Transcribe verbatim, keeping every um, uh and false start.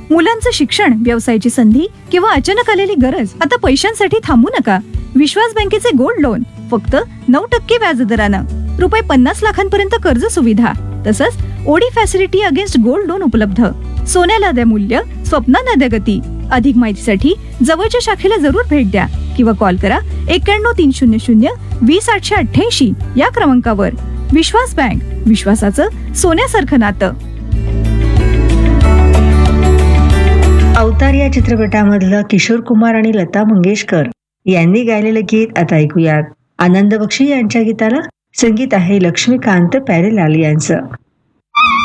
मुलांचं शिक्षण, व्यवसायाची संधी किंवा अचानक आलेली गरज, आता पैशांसाठी थांबू नका. विश्वास बँकेचे गोल्ड लोन फक्त नऊ टक्के व्याजदरानं रुपये पन्नास लाखांपर्यंत कर्ज सुविधा, तसंच OD facility against gold loan उपलब्ध. सोन्याला द्या मूल्य, स्वप्नांना द्या गती. अधिक माहितीसाठी जवळच्या शाखेला जरूर भेट द्या किंवा कॉल करा एक्क्याण्णव तीन शून्य शून्य वीस आठशे अठ्ठ्याऐंशी या क्रमांकावर. विश्वास बँक, विश्वासाचं सोन्यासारखं नातं. अवतार या चित्रपटामधलं किशोर कुमार आणि लता मंगेशकर यांनी गायलेलं गीत आता ऐकूयात. आनंद बक्षी यांच्या गीताला संगीत आहे लक्ष्मीकांत प्यारेलाल यांचं.